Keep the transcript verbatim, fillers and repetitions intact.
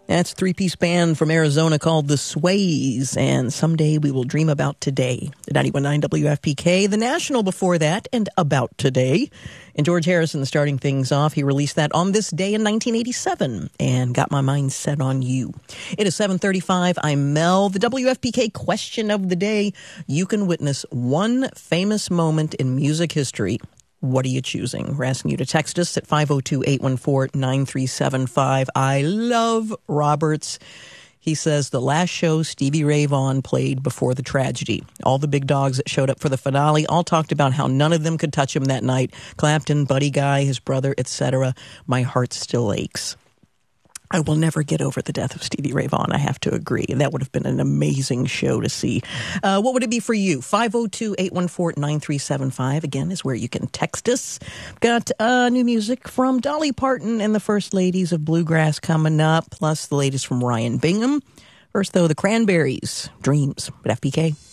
That's a three-piece band from Arizona called The Sways, and Someday We Will Dream About Today. ninety-one point nine W F P K, The National before that, and About Today. And George Harrison starting things off. He released that on this day in nineteen eighty-seven, and Got My Mind Set on You. It is seven thirty-five. I'm Mel. The W F P K question of the day. You can witness one famous moment in music history. What are you choosing? We're asking you to text us at five oh two, eight one four, nine three seven five. I love Roberts. He says the last show Stevie Ray Vaughan played before the tragedy. All the big dogs that showed up for the finale all talked about how none of them could touch him that night. Clapton, Buddy Guy, his brother, et cetera. My heart still aches. I will never get over the death of Stevie Ray Vaughan, I have to agree. That would have been an amazing show to see. Uh, what would it be for you? five oh two, eight one four, nine three seven five, again, is where you can text us. Got uh, new music from Dolly Parton and the First Ladies of Bluegrass coming up, plus the latest from Ryan Bingham. First, though, the Cranberries, Dreams, at F P K.